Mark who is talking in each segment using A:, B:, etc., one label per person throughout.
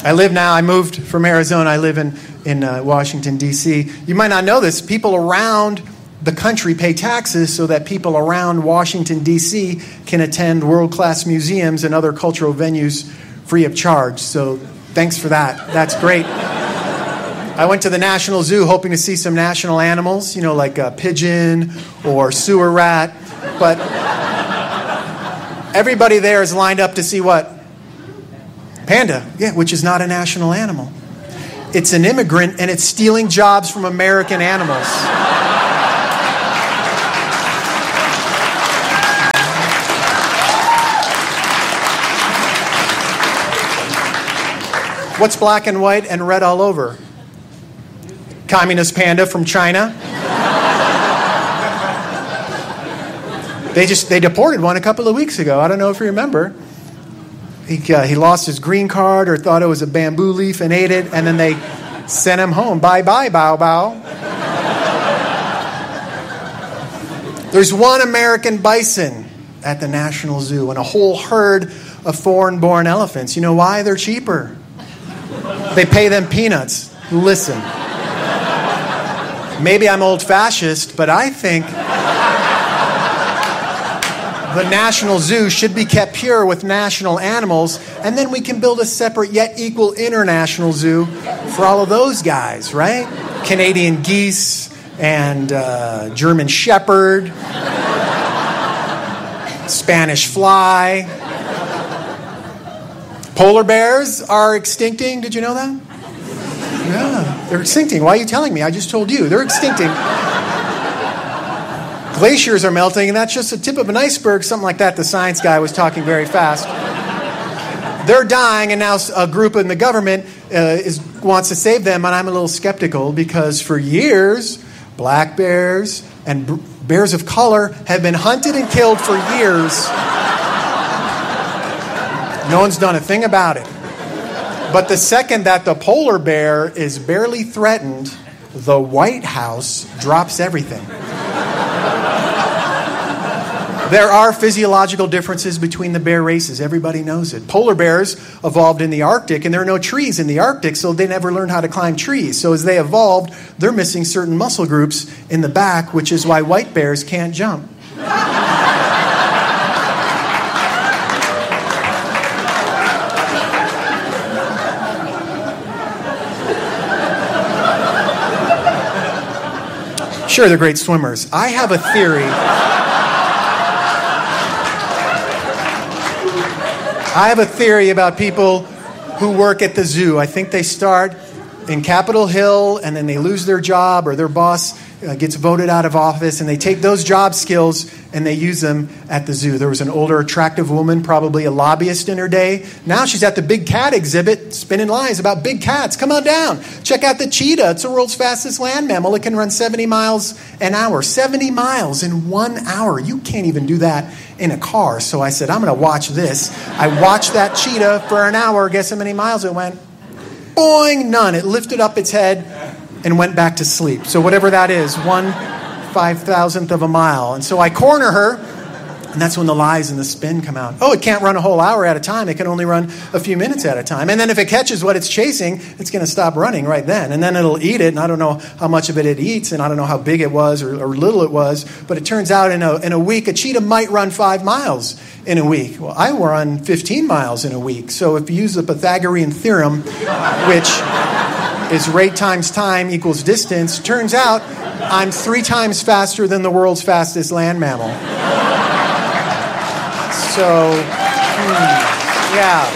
A: I moved from Arizona. I live in Washington, D.C. You might not know this. People around the country pay taxes so that people around Washington, D.C. can attend world-class museums and other cultural venues free of charge. So thanks for that. That's great. I went to the National Zoo hoping to see some national animals, like a pigeon or sewer rat. But everybody there is lined up to see what? Panda, yeah, which is not a national animal. It's an immigrant, and it's stealing jobs from American animals. What's black and white and red all over? Communist panda from China. They deported one a couple of weeks ago. I don't know if you remember. He lost his green card or thought it was a bamboo leaf and ate it, and then they sent him home. Bye-bye, bow-bow. There's one American bison at the National Zoo and a whole herd of foreign-born elephants. You know why? They're cheaper. They pay them peanuts. Listen. Maybe I'm old-fashioned, but I think the National Zoo should be kept pure with national animals, and then we can build a separate yet equal international zoo for all of those guys, right? Canadian geese and German shepherd, Spanish fly. Polar bears are extincting. Did you know that? Yeah, they're extincting. Why are you telling me? I just told you. They're extincting. Glaciers are melting, and that's just the tip of an iceberg, something like that. The science guy was talking very fast. They're dying, and now a group in the government wants to save them, and I'm a little skeptical because for years, black bears and bears of color have been hunted and killed for years. No one's done a thing about it. But the second that the polar bear is barely threatened, the White House drops everything. There are physiological differences between the bear races. Everybody knows it. Polar bears evolved in the Arctic, and there are no trees in the Arctic, so they never learned how to climb trees. So as they evolved, they're missing certain muscle groups in the back, which is why white bears can't jump. Sure, they're great swimmers. I have a theory. I have a theory about people who work at the zoo. I think they start in Capitol Hill, and then they lose their job, or their boss gets voted out of office, and they take those job skills and they use them at the zoo. There was an older, attractive woman, probably a lobbyist in her day. Now she's at the Big Cat exhibit, spinning lies about big cats. Come on down. Check out the cheetah. It's the world's fastest land mammal. It can run 70 miles an hour. 70 miles in 1 hour. You can't even do that in a car. So I said, I'm going to watch this. I watched that cheetah for an hour. Guess how many miles it went? Boing, none. It lifted up its head and went back to sleep. So whatever that is, 1/5000th of a mile. And so I corner her, and that's when the lies and the spin come out. Oh, it can't run a whole hour at a time. It can only run a few minutes at a time. And then if it catches what it's chasing, it's going to stop running right then. And then it'll eat it, and I don't know how much of it eats, and I don't know how big it was or little it was. But it turns out in a week, a cheetah might run 5 miles in a week. Well, I run 15 miles in a week. So if you use the Pythagorean theorem, which is rate times time equals distance, turns out I'm 3 times faster than the world's fastest land mammal. So, yeah.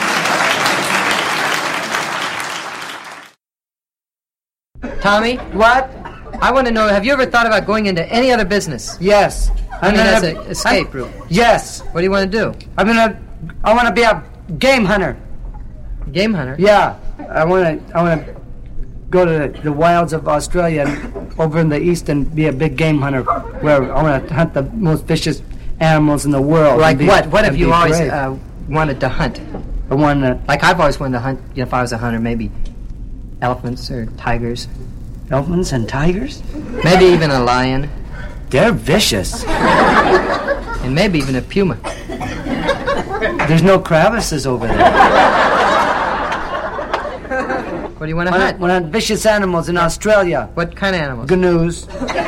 B: Tommy?
C: What?
B: I want to know, have you ever thought about going into any other business?
C: Yes.
B: I mean, as an escape route.
C: Yes.
B: What do you want to do?
C: I want to be a game hunter.
B: Game hunter?
C: Yeah. I want to go to the wilds of Australia and over in the east and be a big game hunter where I want to hunt the most vicious animals in the world.
B: Like what? What have you always wanted to hunt?
C: I want to...
B: Like I've always wanted to hunt, if I was a hunter, maybe elephants or tigers.
C: Elephants and tigers?
B: Maybe even a lion.
C: They're vicious.
B: And maybe even a puma.
C: There's no crevices over there.
B: What do you want to hunt?
C: Want to hunt vicious animals in Australia.
B: What kind of animals?
C: Gnu's.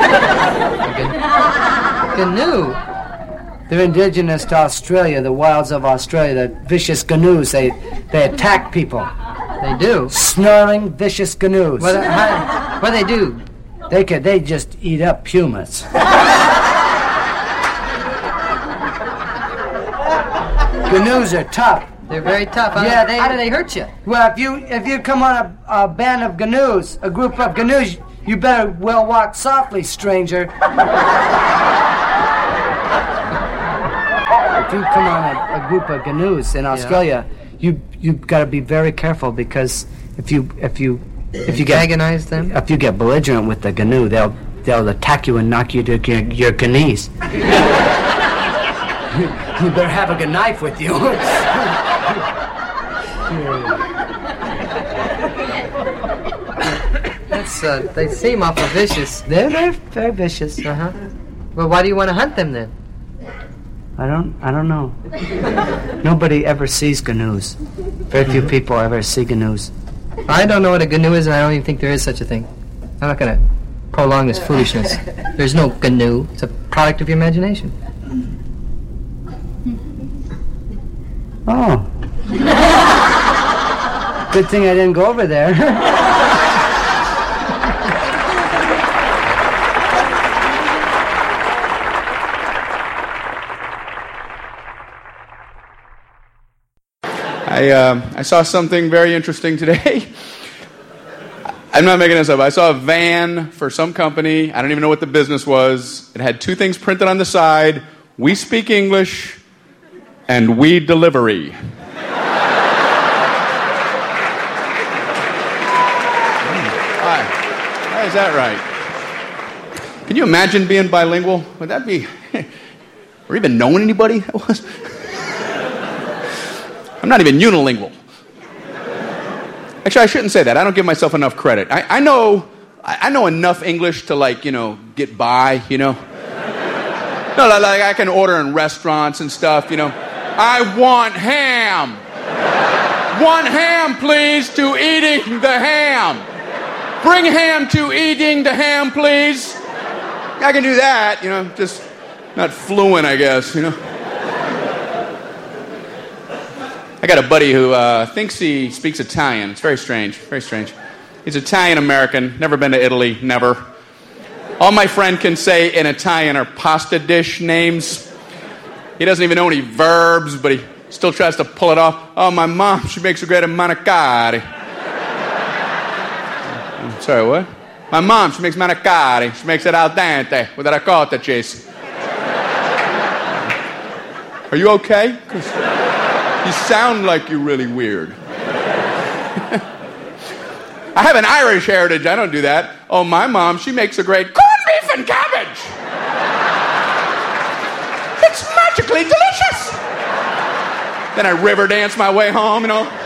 B: Gnu.
C: They're indigenous to Australia, the wilds of Australia. The vicious Gnu's. They attack people.
B: They do.
C: Snarling, vicious Gnu's.
B: What do they do?
C: They just eat up pumas. Gnu's are tough.
B: They're very tough.
C: Yeah,
B: How do they hurt you?
C: Well, if you come on a band of Gnu's, a group of Gnu's, you better well walk softly, stranger. If you come on a group of Gnu's in Australia, you've got to be very careful, because if you get
B: Agonize them?
C: if you get belligerent with the Gnu, they'll attack you and knock you to your knees. You better have a good knife with you.
B: They seem awful vicious.
C: They're very vicious.
B: Uh-huh. Well, why do you want to hunt them then?
C: I don't know. Nobody ever sees Gnu's. Very few people ever see Gnu's.
B: I don't know what a GNU is, and I don't even think there is such a thing. I'm not going to prolong this foolishness. There's no GNU. It's a product of your imagination.
C: Oh. Good thing I didn't go over there.
D: I saw something very interesting today. I'm not making this up. I saw a van for some company. I don't even know what the business was. It had two things printed on the side: "We speak English" and "We delivery." Why is that right? Can you imagine being bilingual? Would that be... or even knowing anybody that was? I'm not even unilingual. Actually, I shouldn't say that. I don't give myself enough credit. I know enough English to, get by, No, like I can order in restaurants and stuff, I want ham. 1 ham, please, to eating the ham. Bring ham to eating the ham, please. I can do that, just not fluent, I guess, I got a buddy who thinks he speaks Italian. It's very strange, very strange. He's Italian-American, never been to Italy, never. All my friend can say in Italian are pasta dish names. He doesn't even know any verbs, but he still tries to pull it off. Oh, my mom, she makes a great manicotti. Sorry, what? My mom, she makes manicotti. She makes it al dente with a ricotta cheese. Are you okay? You sound like you're really weird. I have an Irish heritage. I don't do that. Oh, my mom, she makes a great corned beef and cabbage. It's magically delicious. Then I river dance my way home,